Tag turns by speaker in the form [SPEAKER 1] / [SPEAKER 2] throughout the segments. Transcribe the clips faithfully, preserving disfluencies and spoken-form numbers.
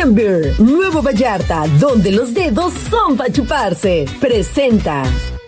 [SPEAKER 1] Shrimp Beer, Nuevo Vallarta, donde los dedos son para chuparse. Presenta.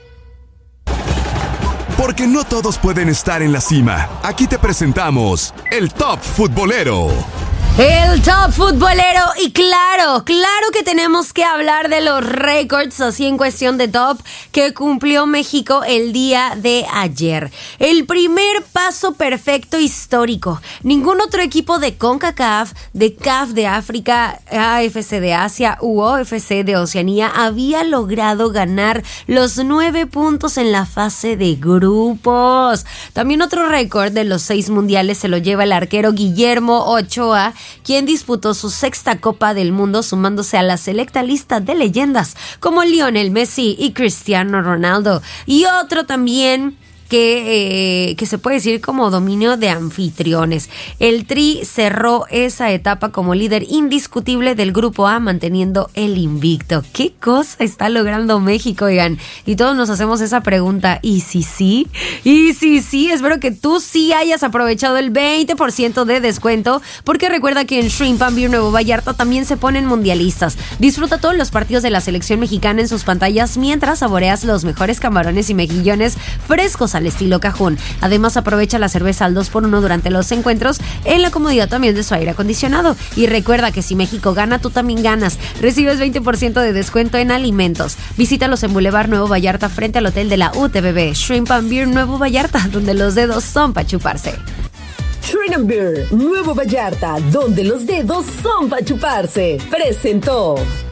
[SPEAKER 2] Porque no todos pueden estar en la cima. Aquí te presentamos el Top Futbolero.
[SPEAKER 3] El Top Futbolero, y claro, claro que tenemos que hablar de los récords, así en cuestión de top, que cumplió México el día de ayer. El primer paso perfecto histórico. Ningún otro equipo de CONCACAF, de C A F de África, A F C de Asia u O F C de Oceanía había logrado ganar los nueve puntos en la fase de grupos. También otro récord de los seis mundiales se lo lleva el arquero Guillermo Ochoa, quien disputó su sexta Copa del Mundo, sumándose a la selecta lista de leyendas como Lionel Messi y Cristiano Ronaldo. Y otro también que, eh, que se puede decir como dominio de anfitriones. El Tri cerró esa etapa como líder indiscutible del Grupo A, manteniendo el invicto. ¿Qué cosa está logrando México, oigan? Y todos nos hacemos esa pregunta, ¿y si sí? ¿Y si sí? Espero que tú sí hayas aprovechado el veinte por ciento de descuento, porque recuerda que en Shrimp and Beer Nuevo Vallarta también se ponen mundialistas. Disfruta todos los partidos de la selección mexicana en sus pantallas mientras saboreas los mejores camarones y mejillones frescos al estilo cajún. Además, aprovecha la cerveza al dos por uno durante los encuentros en la comodidad también de su aire acondicionado. Y recuerda que si México gana, tú también ganas. Recibes veinte por ciento de descuento en alimentos. Visítalos en Boulevard Nuevo Vallarta frente al hotel de la U T B B. Shrimp and Beer Nuevo Vallarta, donde los dedos son para chuparse.
[SPEAKER 1] Shrimp and Beer, Nuevo Vallarta, donde los dedos son para chuparse. Presentó.